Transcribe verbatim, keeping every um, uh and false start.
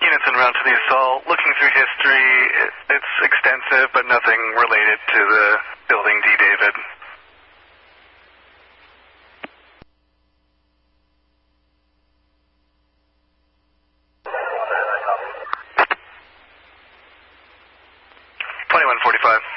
units en route to the assault. Looking through history, it, it's extensive, but nothing related to the building D. David. twenty-one forty-five.